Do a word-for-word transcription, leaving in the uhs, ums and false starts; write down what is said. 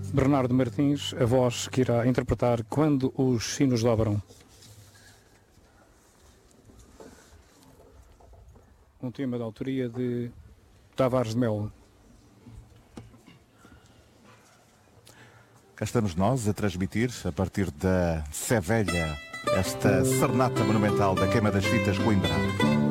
Bernardo Martins, a voz que irá interpretar Quando os Sinos Dobram. Um tema da autoria de Tavares de Melo. Cá estamos nós a transmitir, a partir da Sé Velha, esta serenata monumental da Queima das Fitas Coimbra.